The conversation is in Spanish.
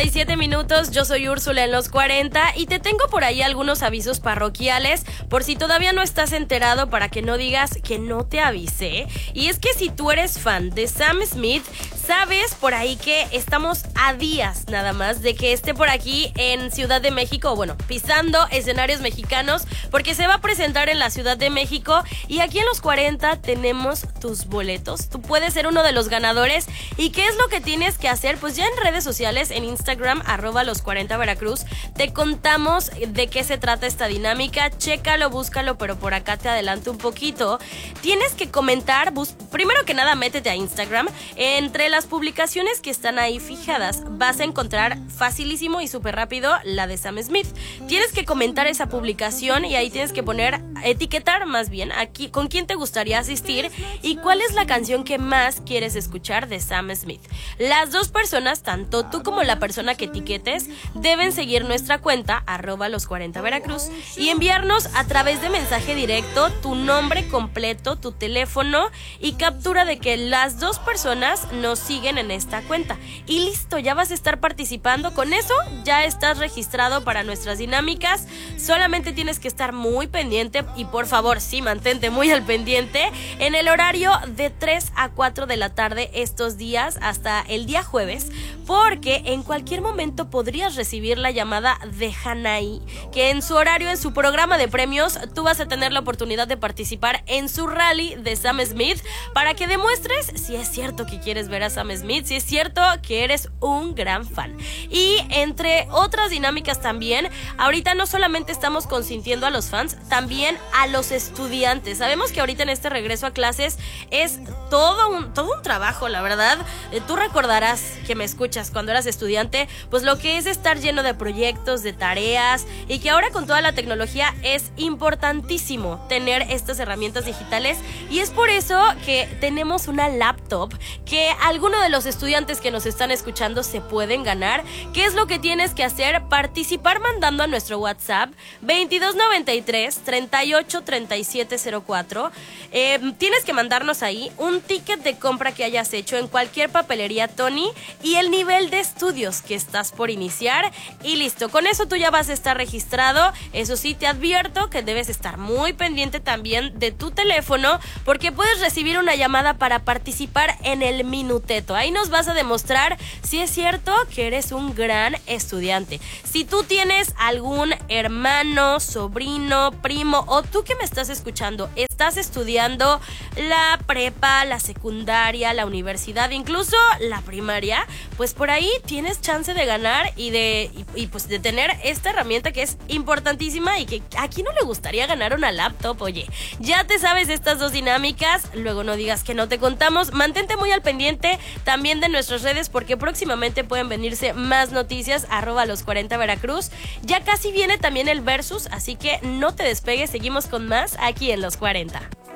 8:37, yo soy Úrsula en los 40 y te tengo por ahí algunos avisos parroquiales por si todavía no estás enterado para que no digas que no te avisé. Y es que si tú eres fan de Sam Smith, sabes por ahí que estamos a días nada más de que esté por aquí en Ciudad de México, bueno, pisando escenarios mexicanos, porque se va a presentar en la Ciudad de México y aquí en los 40 tenemos tus boletos. Tú puedes ser uno de los ganadores. ¿Y qué es lo que tienes que hacer? Pues ya en redes sociales, en Instagram, @los40veracruz, te contamos de qué se trata esta dinámica. Chécalo, búscalo, pero por acá te adelanto un poquito. Tienes que comentar, primero que nada, métete a Instagram. Entre las publicaciones que están ahí fijadas, vas a encontrar facilísimo y súper rápido la de Sam Smith. Tienes que comentar esa publicación y ahí tienes que etiquetar más bien aquí con quién te gustaría asistir y cuál es la canción que más quieres escuchar de Sam Smith. Las dos personas, tanto tú como la persona que etiquetes, deben seguir nuestra cuenta @los40veracruz y enviarnos a través de mensaje directo tu nombre completo, tu teléfono y captura de que las dos personas nos siguen en esta cuenta. Y listo, ya vas a estar participando. Con eso ya estás registrado para nuestras dinámicas. Solamente tienes que estar muy pendiente y por favor, sí, mantente muy al pendiente en el horario de 3 a 4 de la tarde estos días hasta el día jueves, porque en cualquier momento podrías recibir la llamada de Hanaí, que en su horario, en su programa de premios, tú vas a tener la oportunidad de participar en su rally de Sam Smith para que demuestres si es cierto que quieres ver a Sam Smith, si es cierto que eres un gran fan. Y entre otras dinámicas también, ahorita no solamente estamos consintiendo a los fans, también a los estudiantes. Sabemos que ahorita en este regreso a clases es todo un trabajo, la verdad. Tú recordarás que me escuchas cuando eras estudiante, pues lo que es estar lleno de proyectos, de tareas, y que ahora con toda la tecnología es importantísimo tener estas herramientas digitales, y es por eso que tenemos una laptop que algunos de los estudiantes que nos están escuchando se pueden ganar. ¿Qué es lo que tienes que hacer? Participar mandando a nuestro WhatsApp 2293 38 37 04. Tienes que mandarnos ahí un ticket de compra que hayas hecho en cualquier papelería Tony y el nivel de estudios que estás por iniciar y listo. Con eso tú ya vas a estar registrado. Eso sí, te advierto que debes estar muy pendiente también de tu teléfono porque puedes recibir una llamada para participar en el minuteto. Ahí nos vas a demostrar si es cierto que eres un gran estudiante. Si tú tienes algún hermano, sobrino, primo o tú que me estás escuchando, estás estudiando la prepa, la secundaria, la universidad, incluso la primaria, pues por ahí tienes chance de ganar y pues de tener esta herramienta que es importantísima y que a quién no le gustaría ganar una laptop. Oye, ya te sabes estas dos dinámicas, luego no digas que no te contamos. Mantente muy al pendiente también de nuestras redes porque próximamente pueden venirse más noticias @los40veracruz. Ya casi viene también el versus, así que no te despegues, seguimos con más aquí en Los 40.